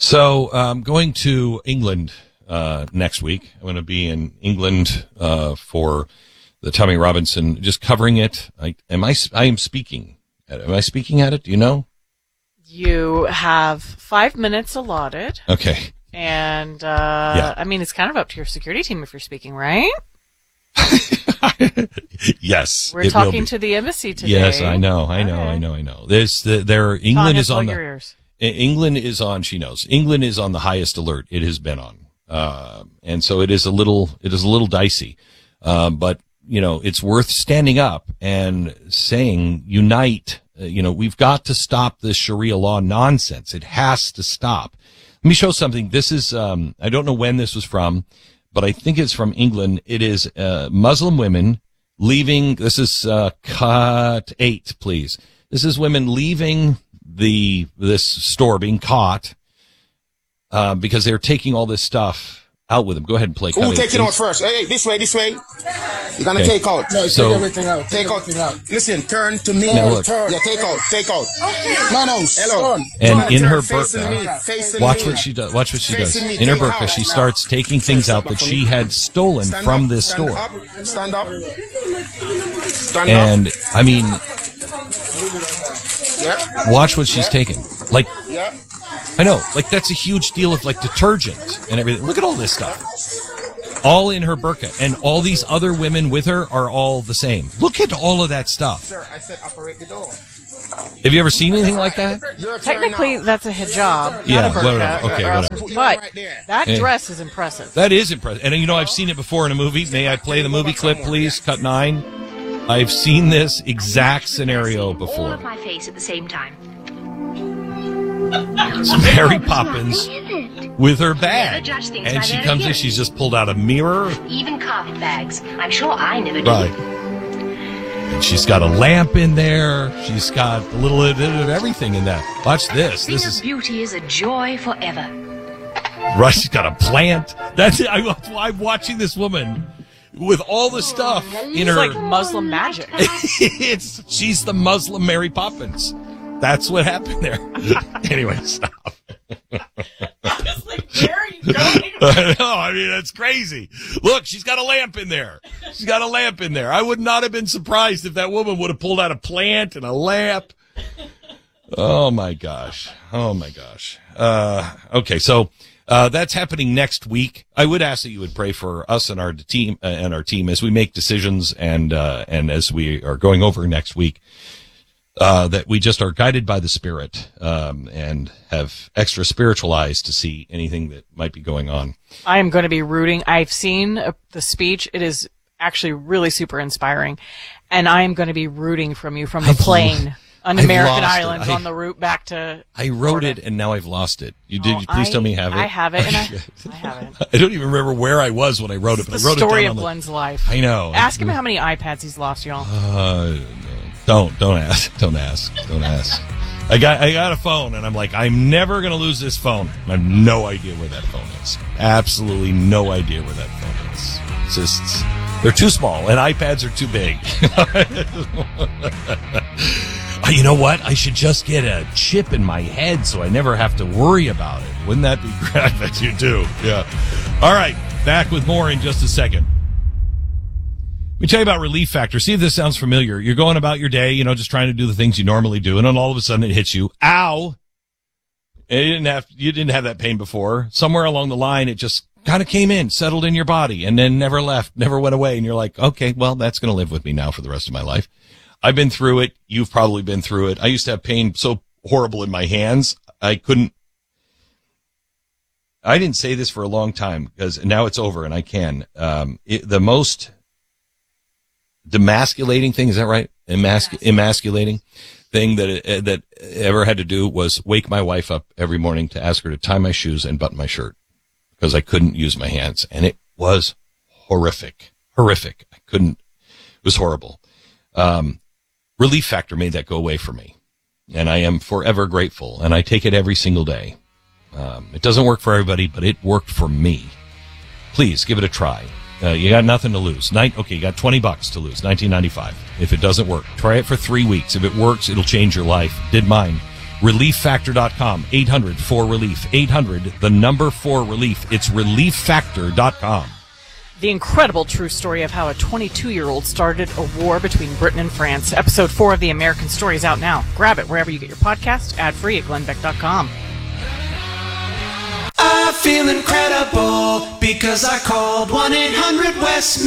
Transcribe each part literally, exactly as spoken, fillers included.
So I'm um, going to England uh, next week. I'm going to be in England uh, for the Tommy Robinson, just covering it. I, am I? I am speaking. Am I speaking at it? Do you know? You have five minutes allotted. Okay. And uh, yeah. I mean, it's kind of up to your security team if you're speaking, right? Yes. We're talking to the embassy today. Yes, I know, I know, okay. I know, I know. There's the, there. England is on the. Ears. England is on. She knows. England is on the highest alert it has been on, uh, and so it is a little. It is a little dicey, uh, but you know it's worth standing up and saying, "Unite!" Uh, you know, we've got to stop this Sharia law nonsense. It has to stop. Let me show something. This is. Um, I don't know when this was from, but I think it's from England. It is uh, Muslim women leaving. This is uh, cut eight, please. This is women leaving the this store, being caught uh, because they're taking all this stuff out with them. Go ahead and play. Who take it out first? Hey, hey, this way, this way. You're gonna okay. take out. No, so, take everything out. Take, take everything out. out. Listen, turn to me. No, turn. Yeah, take out. Take out. Okay. No, no. Hello. And turn, in her burqa, watch what she does. Watch what she does. In her burqa, she starts taking things out that she had stolen stand from up, this stand store. Up, stand up. Stand and up. I mean, yeah. Watch what she's taking. Like, yeah. I know, like that's a huge deal of like detergent and everything. Look at all this stuff. All in her burqa, and all these other women with her are all the same. Look at all of that stuff. Sir, I said operate the door. Have you ever seen anything like that? Technically, that's a hijab, yeah, not a burqa. Whatever. Okay, whatever. But that dress is impressive. That is impressive. And you know, I've seen it before in a movie. May I play the movie clip, please? Cut nine. I've seen this exact scenario before. All of my face at the same time. It's Mary Poppins with her bag, and she comes in. She's just pulled out a mirror, even carpet bags. I'm sure I never did. Right. And she's got a lamp in there. She's got a little bit of everything in that. Watch this. This is beauty is a joy forever. Right. She's got a plant. That's it. I, I'm watching this woman with all the stuff in her. It's like Muslim magic. It's she's the Muslim Mary Poppins. That's what happened there. Anyway, stop. I was like, where are you going? I know. I mean, that's crazy. Look, she's got a lamp in there. She's got a lamp in there. I would not have been surprised if that woman would have pulled out a plant and a lamp. Oh, my gosh. Oh, my gosh. Uh, okay, so uh, that's happening next week. I would ask that you would pray for us and our team uh, and our team as we make decisions and uh, and as we are going over next week. Uh, that we just are guided by the Spirit um, and have extra spiritual eyes to see anything that might be going on. I am going to be rooting. I've seen uh, the speech. It is actually really super inspiring. And I am going to be rooting from you from the I've, plane on I've American Islands I, on the route back to I wrote Florida. it, and now I've lost it. You did. Oh, you please I, tell me you have it. I have it, and I, I have it. I don't even remember where I was when I wrote it, but It's I wrote the story it down of on Glenn's the, life. I know. Ask him how many iPads he's lost, y'all. Uh, Don't, don't ask, don't ask, don't ask. I got, I got a phone, and I'm like, I'm never gonna lose this phone. I have no idea where that phone is. Absolutely no idea where that phone is. It's just, they're too small, and iPads are too big. You know what? I should just get a chip in my head so I never have to worry about it. Wouldn't that be great? I bet you do. Yeah. All right, back with more in just a second. Let me tell you about Relief Factor. See if this sounds familiar. You're going about your day, you know, just trying to do the things you normally do, and then all of a sudden it hits you. Ow! And you didn't have, you didn't have that pain before. Somewhere along the line, it just kind of came in, settled in your body, and then never left, never went away. And you're like, okay, well, that's going to live with me now for the rest of my life. I've been through it. You've probably been through it. I used to have pain so horrible in my hands. I couldn't, I didn't say this for a long time because now it's over and I can. Um, it, the most demasculating thing, is that right? Emasc- yes. Emasculating thing that uh, that ever had to do was wake my wife up every morning to ask her to tie my shoes and button my shirt because I couldn't use my hands, and it was horrific, horrific. I couldn't. It was horrible. Um, Relief Factor made that go away for me, and I am forever grateful. And I take it every single day. Um, it doesn't work for everybody, but it worked for me. Please give it a try. Uh, you got nothing to lose. Nine, okay, you got twenty bucks to lose, nineteen ninety-five. If it doesn't work, try it for three weeks. If it works, it'll change your life. Did mine. relief factor dot com. eight hundred four relief. eight hundred, the number four relief. It's relief factor dot com. The incredible true story of how a twenty-two-year-old started a war between Britain and France. Episode four of The American Story is out now. Grab it wherever you get your podcast, ad-free at glenn beck dot com. I feel incredible because I called one eight hundred West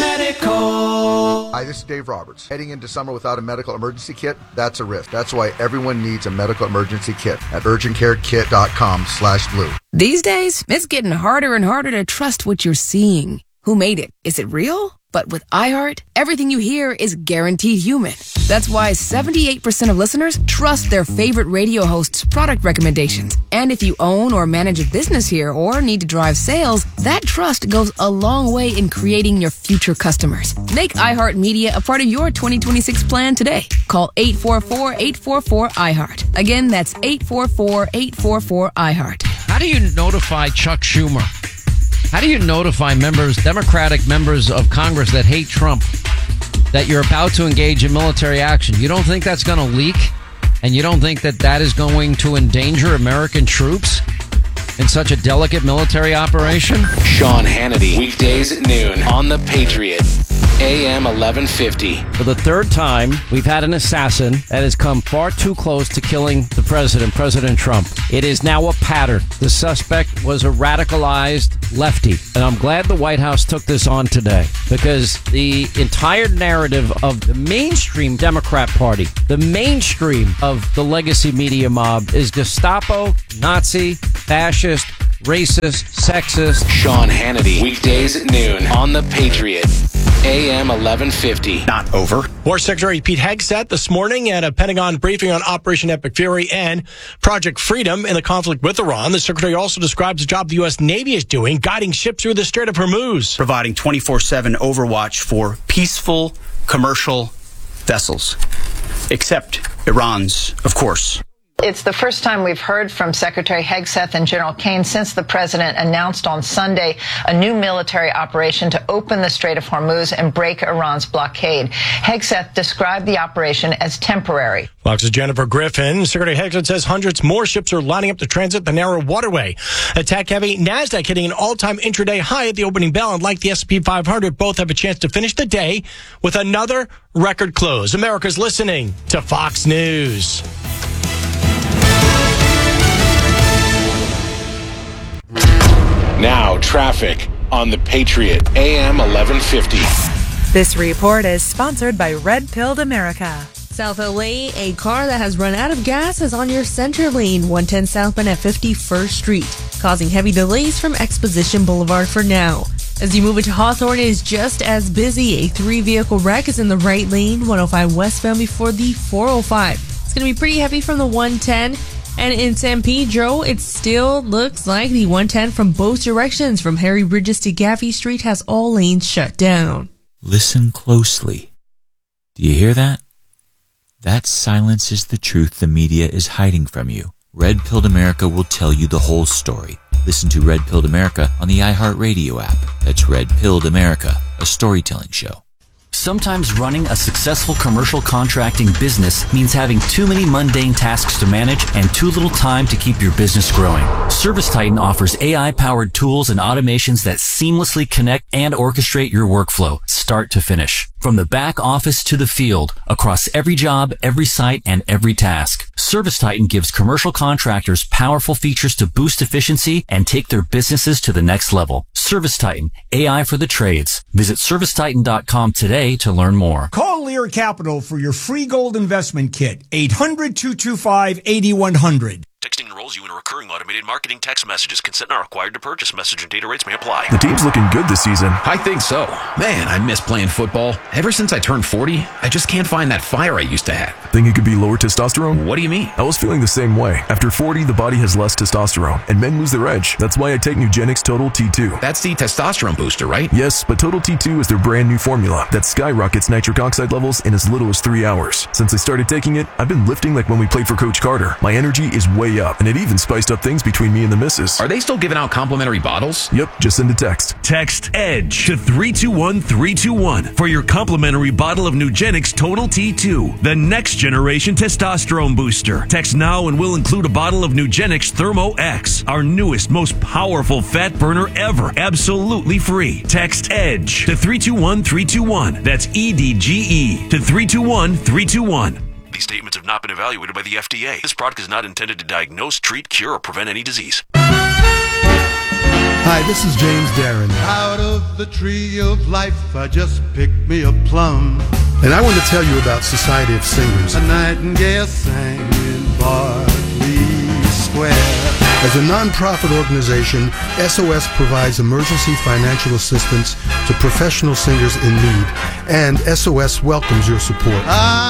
Medical. Hi, this is Dave Roberts. Heading into summer without a medical emergency kit, that's a risk. That's why everyone needs a medical emergency kit at urgent care kit dot com slash blue. These days, it's getting harder and harder to trust what you're seeing. Who made it? Is it real? But with iHeart, everything you hear is guaranteed human. That's why seventy-eight percent of listeners trust their favorite radio host's product recommendations. And if you own or manage a business here or need to drive sales, that trust goes a long way in creating your future customers. Make iHeartMedia a part of your twenty twenty-six plan today. Call eight four four, eight four four, iHeart. Again, that's eight four four, eight four four, iHeart. How do you notify Chuck Schumer? How do you notify members, Democratic members of Congress that hate Trump, that you're about to engage in military action? You don't think that's going to leak? And you don't think that that is going to endanger American troops in such a delicate military operation? Sean Hannity, weekdays at noon on The Patriot, A M eleven fifty. For the third time, we've had an assassin that has come far too close to killing the president, President Trump. It is now a pattern. The suspect was a radicalized lefty. And I'm glad the White House took this on today, because the entire narrative of the mainstream Democrat Party, the mainstream of the legacy media mob, is Gestapo, Nazi, fascist, racist, sexist. Sean Hannity, weekdays at noon on The Patriot, A M eleven fifty. Not over. War Secretary Pete Hegseth this morning at a Pentagon briefing on Operation Epic Fury and Project Freedom in the conflict with Iran. The secretary also describes the job the U S. Navy is doing, guiding ships through the Strait of Hormuz. Providing twenty-four seven overwatch for peaceful commercial vessels, except Iran's, of course. It's the first time we've heard from Secretary Hegseth and General Kane since the president announced on Sunday a new military operation to open the Strait of Hormuz and break Iran's blockade. Hegseth described the operation as temporary. Fox's Jennifer Griffin. Secretary Hegseth says hundreds more ships are lining up to transit the narrow waterway. Attack-heavy NASDAQ hitting an all-time intraday high at the opening bell, and like the S and P five hundred, both have a chance to finish the day with another record close. America's listening to Fox News. Now, traffic on The Patriot, A M eleven fifty. This report is sponsored by Red Pilled America. South L A, a car that has run out of gas is on your center lane, one ten southbound at fifty-first Street, causing heavy delays from Exposition Boulevard for now. As you move into Hawthorne, it is just as busy. A three-vehicle wreck is in the right lane, one oh five westbound before the four oh five. It's going to be pretty heavy from the one ten. And in San Pedro, it still looks like the one ten from both directions from Harry Bridges to Gaffey Street has all lanes shut down. Listen closely. Do you hear that? That silence is the truth the media is hiding from you. Red Pilled America will tell you the whole story. Listen to Red Pilled America on the iHeartRadio app. That's Red Pilled America, a storytelling show. Sometimes running a successful commercial contracting business means having too many mundane tasks to manage and too little time to keep your business growing. ServiceTitan offers A I-powered tools and automations that seamlessly connect and orchestrate your workflow, start to finish. From the back office to the field, across every job, every site, and every task. ServiceTitan gives commercial contractors powerful features to boost efficiency and take their businesses to the next level. ServiceTitan, A I for the trades. Visit service titan dot com today to learn more. Call Lear Capital for your free gold investment kit. eight hundred, two two five, eight one zero zero. Texting enrolls you in a recurring automated marketing text messages. Consent not required to purchase. Message and data rates may apply. The team's looking good this season. I think so. Man, I miss playing football. Ever since I turned forty, I just can't find that fire I used to have. Think it could be lower testosterone? What do you mean? I was feeling the same way. After forty, the body has less testosterone, and men lose their edge. That's why I take Nugenix Total T two. That's the testosterone booster, right? Yes, but Total T two is their brand new formula that skyrockets nitric oxide levels in as little as three hours. Since I started taking it, I've been lifting like when we played for Coach Carter. My energy is way up, and it even spiced up things between me and the missus. Are they still giving out complimentary bottles? Yep, just send a text. Text EDGE to three two one three two one for your complimentary bottle of Nugenix Total T two, the next generation testosterone booster. Text now and we'll include a bottle of Nugenix Thermo X, our newest, most powerful fat burner ever, absolutely free. Text EDGE to three two one three two one. That's E D G E to three two one three two one. These statements have not been evaluated by the F D A. This product is not intended to diagnose, treat, cure, or prevent any disease. Hi, this is James Darren. Out of the tree of life, I just picked me a plum. And I want to tell you about Society of Singers. A nightingale sang in Berkeley Square. As a non-profit organization, S O S provides emergency financial assistance to professional singers in need, and S O S welcomes your support. I